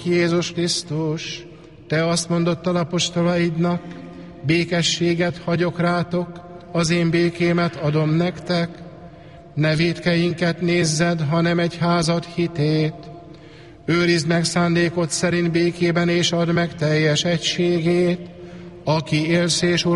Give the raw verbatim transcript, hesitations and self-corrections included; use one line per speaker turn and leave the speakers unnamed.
Jézus Krisztus, te azt mondottad apostolaidnak, békességet hagyok rátok, az én békémet adom nektek, ne vétkeinket nézzed, hanem egy házad hitét. Őrizd meg szándékod szerint békében, és add meg teljes egységét, aki élsz és